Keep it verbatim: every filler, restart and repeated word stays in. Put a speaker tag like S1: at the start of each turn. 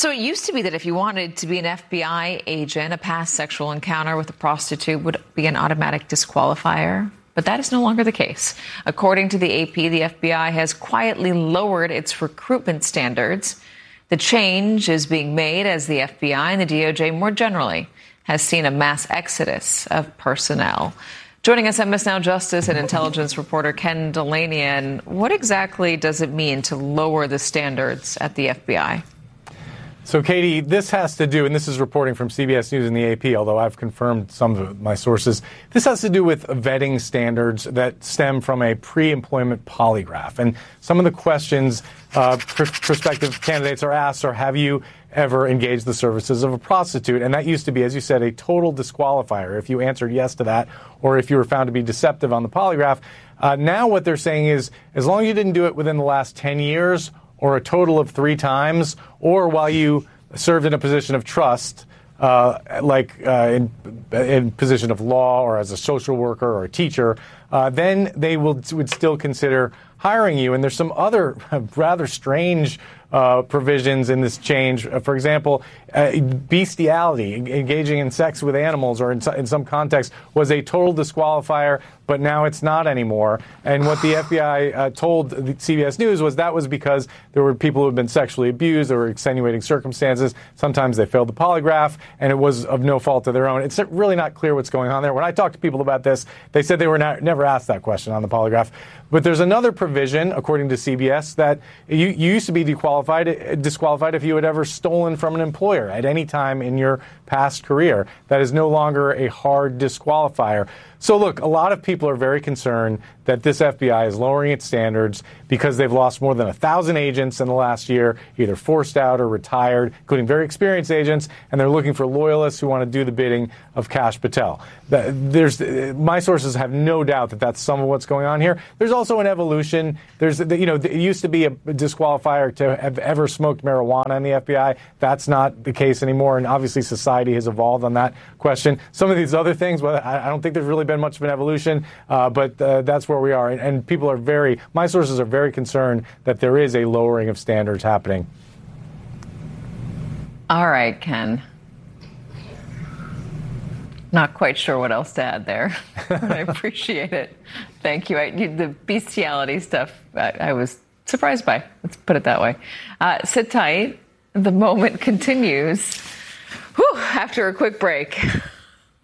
S1: So it used to be that if you wanted to be an F B I agent, a past sexual encounter with a prostitute would be an automatic disqualifier. But that is no longer the case. According to the A P, the F B I has quietly lowered its recruitment standards. The change is being made as the F B I and the D O J more generally has seen a mass exodus of personnel. Joining us, M S Now Justice and intelligence reporter Ken Dilanian. What exactly does it mean to lower the standards at the F B I?
S2: So, Katie, this has to do, and this is reporting from C B S News and the A P, although I've confirmed some of my sources, this has to do with vetting standards that stem from a pre-employment polygraph. And some of the questions uh, pr- prospective candidates are asked are, have you ever engaged the services of a prostitute? And that used to be, as you said, a total disqualifier if you answered yes to that, or if you were found to be deceptive on the polygraph. Uh, now what they're saying is, as long as you didn't do it within the last ten years, or a total of three times, or while you served in a position of trust, uh, like uh, in, in position of law or as a social worker or a teacher, uh, then they will would still consider hiring you. And there's some other rather strange uh, provisions in this change. Uh, for example, uh, bestiality, engaging in sex with animals, or in, so, in some context, was a total disqualifier, but now it's not anymore. And what the F B I uh, told the C B S News was that was because there were people who had been sexually abused, there were extenuating circumstances. Sometimes they failed the polygraph, and it was of no fault of their own. It's really not clear what's going on there. When I talked to people about this, they said they were not, never asked that question on the polygraph. But there's another provision, according to C B S, that you, you used to be disqualified, disqualified if you had ever stolen from an employer at any time in your past career. That is no longer a hard disqualifier. So, look, a lot of people are very concerned that this F B I is lowering its standards because they've lost more than one thousand agents in the last year, either forced out or retired, including very experienced agents, and they're looking for loyalists who want to do the bidding of Kash Patel. There's, my sources have no doubt that that's some of what's going on here. There's also an evolution. There's, you know, it used to be a disqualifier to have ever smoked marijuana in the F B I. That's not the case anymore, and obviously society has evolved on that question. Some of these other things, well, I don't think there's really been much of an evolution, uh, but uh, that's where we are. And, and people are very, my sources are very concerned that there is a lowering of standards happening.
S1: All right, Ken. Not quite sure what else to add there. I appreciate it. Thank you. I, the bestiality stuff, I, I was surprised by. Let's put it that way. Uh, sit tight. The moment continues. Whew, after a quick break.